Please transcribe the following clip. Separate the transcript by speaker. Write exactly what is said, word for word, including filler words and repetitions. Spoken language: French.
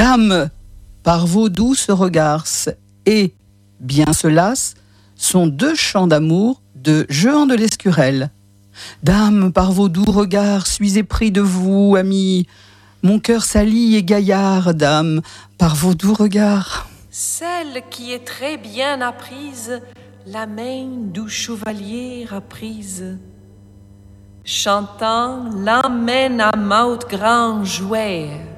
Speaker 1: Dame, par vos douces regards et bien se lasse, sont deux chants d'amour de Jehan de l'Escurel. Dame, par vos doux regards, suis épris de vous, ami. Mon cœur s'allie et gaillard, dame, par vos doux regards.
Speaker 2: Celle qui est très bien apprise, la main du chevalier a prise. Chantant, l'emmène à maut grand jouer.